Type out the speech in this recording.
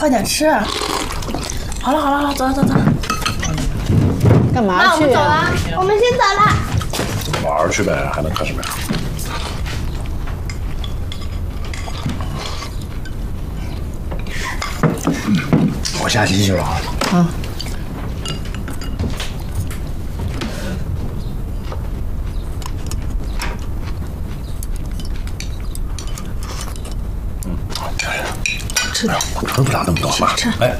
快点吃。好了好了好了，走了走了走了。 干嘛那我们去啊？ 走了，我们先走了。 玩去呗，还能干什么呀？我下机去了啊。 啊。 吃点，我吃不了那么多嘛。哎。